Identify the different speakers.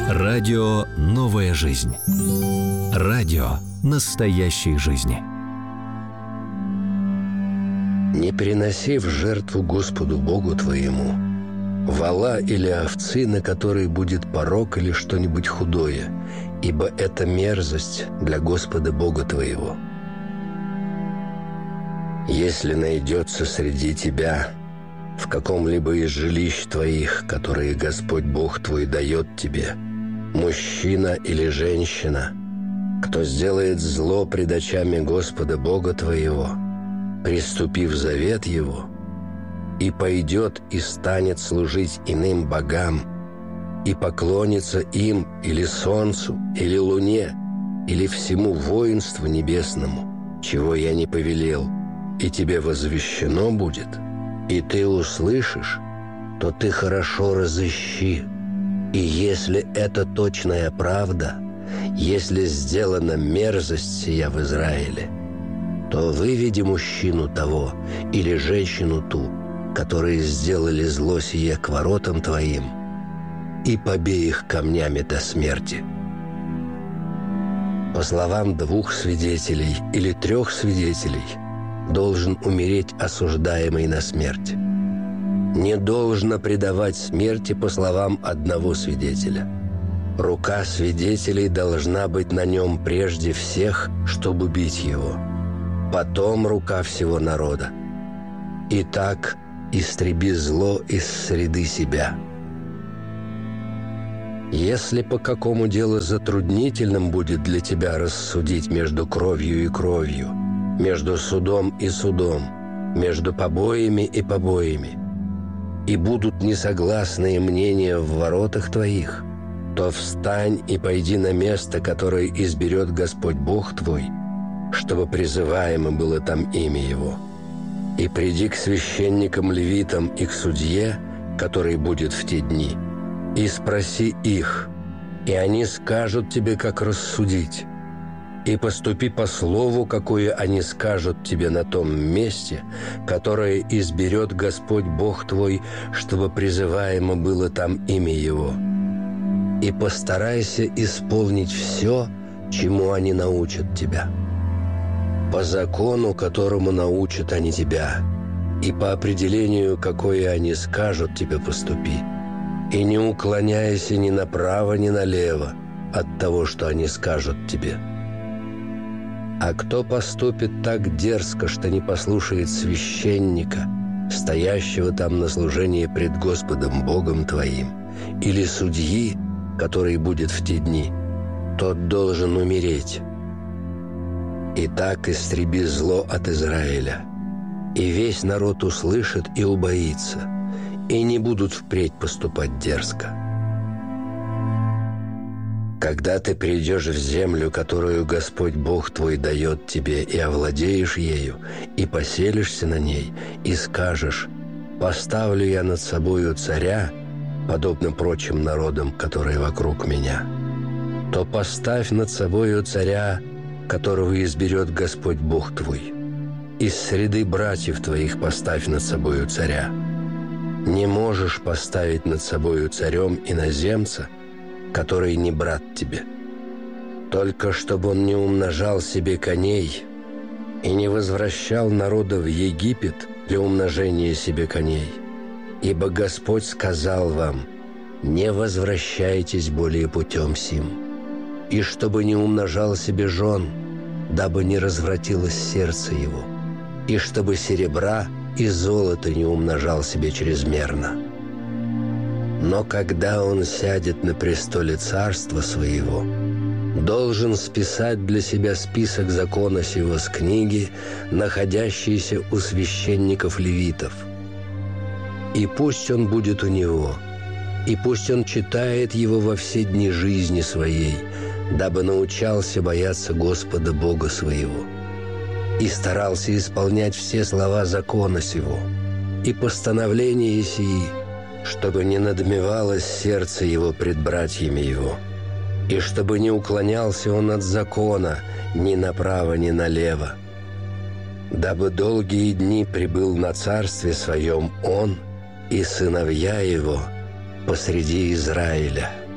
Speaker 1: Радио «Новая жизнь». Радио настоящей жизни.
Speaker 2: Не приноси в жертву Господу Богу твоему вола или овцы, на которой будет порок или что-нибудь худое, ибо это мерзость для Господа Бога твоего. Если найдется среди тебя в каком-либо из жилищ твоих, которые Господь Бог твой дает тебе, мужчина или женщина, кто сделает зло пред очами Господа Бога твоего, приступив завет Его, и пойдет и станет служить иным богам, и поклонится им или солнцу, или луне, или всему воинству небесному, чего я не повелел, и тебе возвещено будет, и ты услышишь, то ты хорошо разыщи. И если это точная правда, если сделана мерзость сия в Израиле, то выведи мужчину того или женщину ту, которые сделали зло сие к воротам твоим, и побей их камнями до смерти. По словам 2 свидетелей или 3 свидетелей должен умереть осуждаемый на смерть. Не должно предавать смерти по словам 1 свидетеля. Рука свидетелей должна быть на нем прежде всех, чтобы бить его. Потом рука всего народа. Итак, истреби зло из среды себя. Если по какому делу затруднительным будет для тебя рассудить между кровью и кровью, между судом и судом, между побоями и побоями, и будут несогласные мнения в воротах твоих, то встань и пойди на место, которое изберет Господь Бог твой, чтобы призываемо было там имя Его. И приди к священникам-левитам и к судье, который будет в те дни, и спроси их, и они скажут тебе, как рассудить. И поступи по слову, какое они скажут тебе на том месте, которое изберет Господь Бог твой, чтобы призываемо было там имя Его. И постарайся исполнить все, чему они научат тебя. По закону, которому научат они тебя, и по определению, какое они скажут тебе, поступи. И не уклоняйся ни направо, ни налево от того, что они скажут тебе. А кто поступит так дерзко, что не послушает священника, стоящего там на служении пред Господом Богом твоим, или судьи, который будет в те дни, тот должен умереть. Итак, истреби зло от Израиля, и весь народ услышит и убоится, и не будут впредь поступать дерзко. Когда ты придешь в землю, которую Господь Бог твой дает тебе, и овладеешь ею, и поселишься на ней, и скажешь: «Поставлю я над собою царя, подобно прочим народам, которые вокруг меня», то поставь над собою царя, которого изберет Господь Бог твой. Из среды братьев твоих поставь над собою царя. Не можешь поставить над собою царем иноземца, который не брат тебе. Только чтобы он не умножал себе коней и не возвращал народа в Египет для умножения себе коней. Ибо Господь сказал вам: не возвращайтесь более путем сим. И чтобы не умножал себе жен, дабы не развратилось сердце его, и чтобы серебра и золото не умножал себе чрезмерно. Но когда он сядет на престоле царства своего, должен списать для себя список закона сего с книги, находящейся у священников-левитов. И пусть он будет у него, и пусть он читает его во все дни жизни своей, дабы научался бояться Господа Бога своего, и старался исполнять все слова закона сего и постановления сии, чтобы не надмевалось сердце его пред братьями его, и чтобы не уклонялся он от закона ни направо, ни налево, дабы долгие дни пребыл на царстве своем он и сыновья его посреди Израиля.